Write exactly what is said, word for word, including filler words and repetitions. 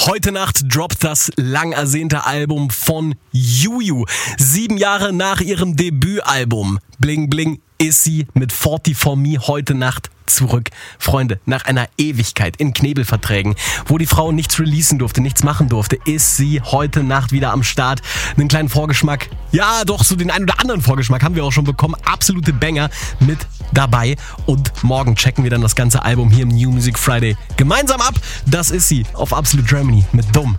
Heute Nacht droppt das lang ersehnte Album von Juju. Sieben Jahre nach ihrem Debütalbum Bling Bling ist sie mit Forty For Me heute Nacht zurück. Freunde, nach einer Ewigkeit in Knebelverträgen, wo die Frau nichts releasen durfte, nichts machen durfte, ist sie heute Nacht wieder am Start. Einen kleinen Vorgeschmack, ja doch, so den einen oder anderen Vorgeschmack haben wir auch schon bekommen. Absolute Banger mit dabei. Und morgen checken wir dann das ganze Album hier im New Music Friday gemeinsam ab. Das ist sie auf Absolute Germany mit Dumm.